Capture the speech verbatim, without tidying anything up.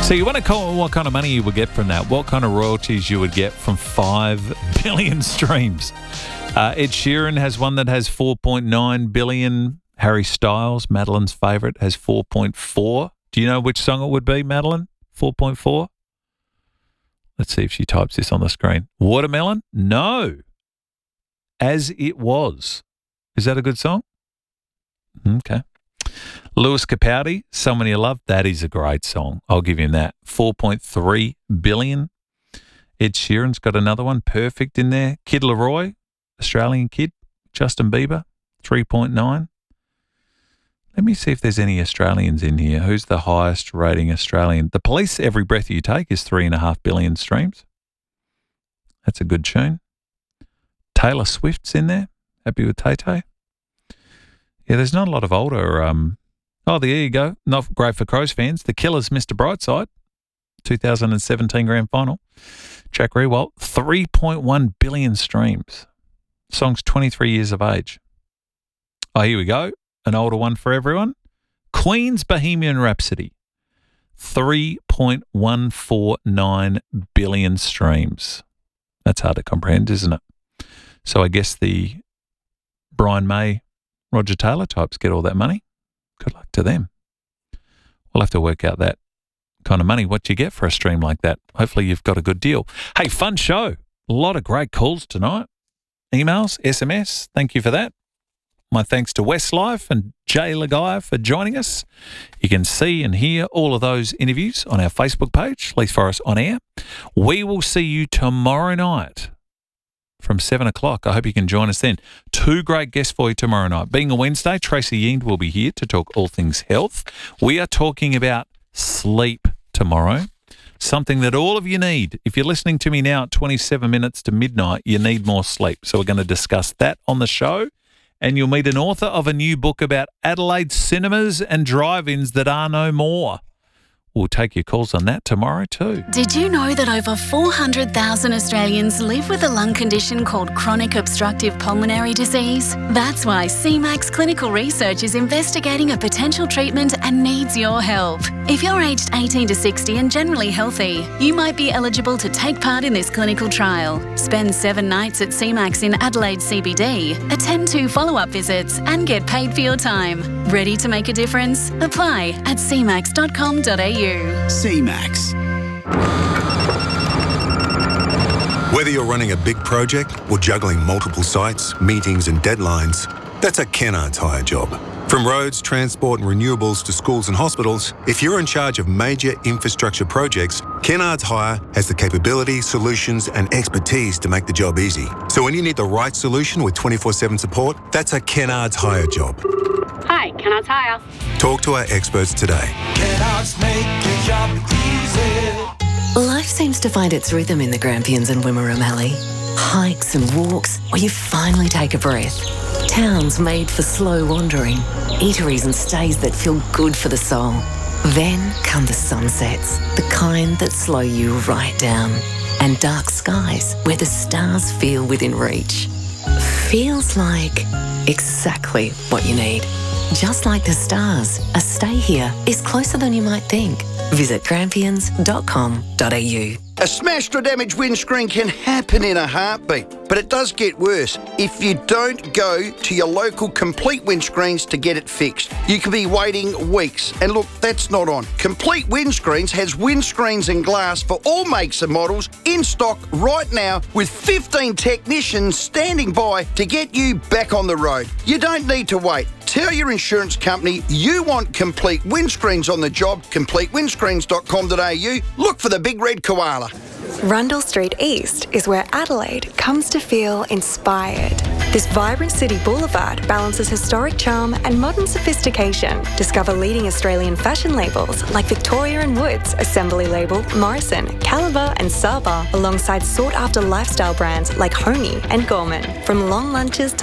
So you want to call what kind of money you would get from that, what kind of royalties you would get from five billion streams. Uh, Ed Sheeran has one that has four point nine billion. Harry Styles, Madeline's favourite, has four point four. Do you know which song it would be, Madeline? four point four? Let's see if she types this on the screen. Watermelon? No. As It Was. Is that a good song? Okay. Lewis Capaldi, Someone You Love. That is a great song. I'll give him that. four point three billion. Ed Sheeran's got another one. Perfect in there. Kid Laroi, Australian kid. Justin Bieber, three point nine. Let me see if there's any Australians in here. Who's the highest rating Australian? The Police, Every Breath You Take, is three and a half billion streams. That's a good tune. Taylor Swift's in there. Happy with Tay-Tay? Yeah, there's not a lot of older. Um, oh, there you go. Not great for Crows fans. The Killers, Mister Brightside, two thousand seventeen grand final. Jack Rewalt, three point one billion streams. Song's twenty-three years of age. Oh, here we go. An older one for everyone. Queen's Bohemian Rhapsody, three point one four nine billion streams. That's hard to comprehend, isn't it? So I guess the Brian May, Roger Taylor types get all that money. Good luck to them. We'll have to work out that kind of money, what you get for a stream like that. Hopefully you've got a good deal. Hey, fun show. A lot of great calls tonight. Emails, S M S. Thank you for that. My thanks to Westlife and Jay Lagaya for joining us. You can see and hear all of those interviews on our Facebook page, Leith Forest On Air. We will see you tomorrow night from seven o'clock. I hope you can join us then. Two great guests for you tomorrow night. Being a Wednesday, Tracy Yeend will be here to talk all things health. We are talking about sleep tomorrow, something that all of you need. If you're listening to me now at twenty-seven minutes to midnight, you need more sleep. So we're going to discuss that on the show. And you'll meet an author of a new book about Adelaide cinemas and drive-ins that are no more. We'll take your calls on that tomorrow too. Did you know that over four hundred thousand Australians live with a lung condition called chronic obstructive pulmonary disease? That's why C MAX Clinical Research is investigating a potential treatment and needs your help. If you're aged eighteen to sixty and generally healthy, you might be eligible to take part in this clinical trial. Spend seven nights at C MAX in Adelaide C B D, attend two follow-up visits and get paid for your time. Ready to make a difference? Apply at c max dot com dot a u. C MAX. Whether you're running a big project or juggling multiple sites, meetings and deadlines, that's a Kennards Hire job. From roads, transport and renewables to schools and hospitals, if you're in charge of major infrastructure projects, Kennards Hire has the capability, solutions and expertise to make the job easy. So when you need the right solution with twenty-four seven support, that's a Kennards Hire job. Hi, Kennards Hire. Talk to our experts today. Kennards make your job easy. Life seems to find its rhythm in the Grampians and Wimmera Valley. Hikes and walks where you finally take a breath. Towns made for slow wandering. Eateries and stays that feel good for the soul. Then come the sunsets, the kind that slow you right down. And dark skies where the stars feel within reach. Feels like exactly what you need. Just like the stars, a stay here is closer than you might think. Visit grampians dot com dot a u. A smashed or damaged windscreen can happen in a heartbeat, but it does get worse if you don't go to your local Complete Windscreens to get it fixed. You could be waiting weeks, and look, that's not on. Complete Windscreens has windscreens and glass for all makes and models in stock right now with fifteen technicians standing by to get you back on the road. You don't need to wait. Tell your insurance company you want Complete Windscreens on the job, complete windscreens dot com dot a u. Look for the big red koala. Rundle Street East is where Adelaide comes to feel inspired. This vibrant city boulevard balances historic charm and modern sophistication. Discover leading Australian fashion labels like Victoria and Woods, Assembly Label, Morrison, Caliber and Saba, alongside sought-after lifestyle brands like Homey and Gorman. From long lunches to